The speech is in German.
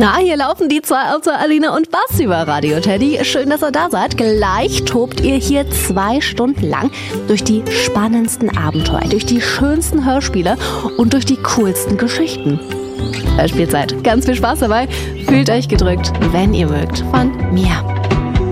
Na, hier laufen die zwei außer Alina und Bass über Radio Teddy. Schön, dass ihr da seid. Gleich tobt ihr hier 2 Stunden lang durch die spannendsten Abenteuer, durch die schönsten Hörspiele und durch die coolsten Geschichten. Hörspielzeit. Ganz viel Spaß dabei. Fühlt euch gedrückt, wenn ihr mögt. Von mir.